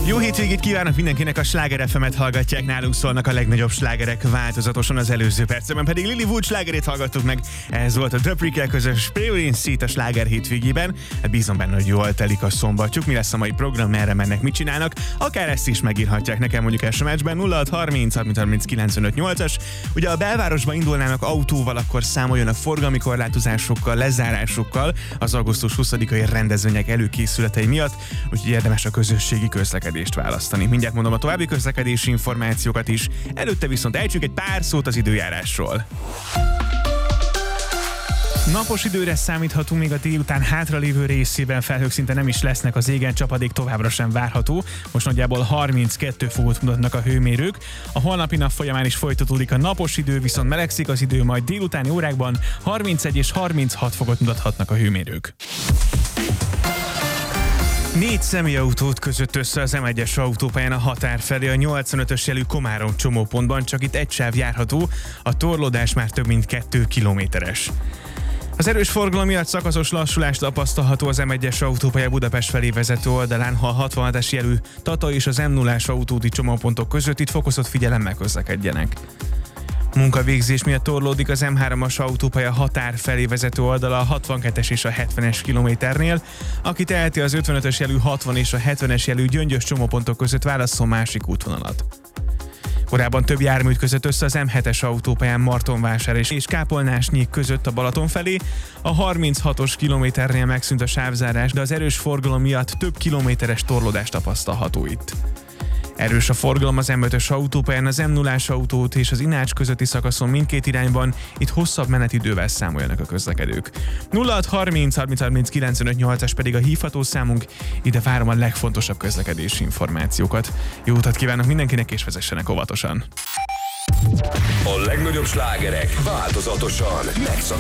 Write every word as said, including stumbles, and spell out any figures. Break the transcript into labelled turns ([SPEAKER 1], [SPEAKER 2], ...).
[SPEAKER 1] Jó hétvégét kívánok mindenkinek, a Sláger ef emet hallgatják, nálunk szólnak a legnagyobb slágerek változatosan, az előző percben pedig Lily Wood slágerét hallgattuk meg. Ez volt a The Prickle közös Playing Seat a Sláger hétvégében. Bízom benne, hogy jól telik a szombatjuk. Mi lesz a mai program, merre mennek, mit csinálnak? Akár ezt is megírhatják nekem mondjuk es em es-ben nulla hat harminc harminc harminc kilencvenöt nyolcas. Ugye a belvárosba indulnának autóval, akkor számoljon a forgalmi korlátozásokkal, lezárásokkal az augusztus huszadikai rendezvények előkészületei miatt, úgyhogy érdemes a közösségi közlekedést választani. Mindjárt mondom a további közlekedési információkat is, előtte viszont ejtsük egy pár szót az időjárásról. Napos időre számíthatunk, még a délután hátralévő részében, felhők szinte nem is lesznek az égen, csapadék továbbra sem várható. Most nagyjából harminckettő fokot mutatnak a hőmérők. A holnapi nap folyamán is folytatódik a napos idő, viszont melegszik az idő, majd délutáni órákban harmincegy és harminchat fokot mutathatnak a hőmérők. Négy személyautót között össze az em egyes autópályán a határ felé a nyolcvanötös jelű Komárom csomópontban, csak itt egy sáv járható, a torlódás már több mint két kilométeres. Az erős forgalom miatt szakaszos lassulás tapasztalható az em egyes autópálya Budapest felé vezető oldalán, ha a hatvanhatos jelű Tata és az em nullás autóúti csomópontok között itt fokozott figyelemmel közlekedjenek. Munkavégzés miatt torlódik az em hármas autópálya határ felé vezető oldala a hatvankettes és a hetvenes kilométernél. Aki teheti, az ötvenötös jelű hatvan és a hetvenes jelű Gyöngyös csomópontok között válasszon másik útvonalat. Korábban több jármű között össze az em hetes autópályán Martonvásár és Kápolnásnyék között a Balaton felé. A harminchatos kilométernél megszűnt a sávzárás, de az erős forgalom miatt több kilométeres torlódás tapasztalható itt. Erős a forgalom az em ötös autópályán, az em nullás autóút és az Inács közötti szakaszon mindkét irányban, itt hosszabb menetidővel számoljanak a közlekedők. nulla hat harminc harminc harminc kilencvenöt nyolcas pedig a hívható számunk, ide várom a legfontosabb közlekedési információkat. Jó utat kívánok mindenkinek, és vezessenek óvatosan!
[SPEAKER 2] A legnagyobb slágerek változatosan megszak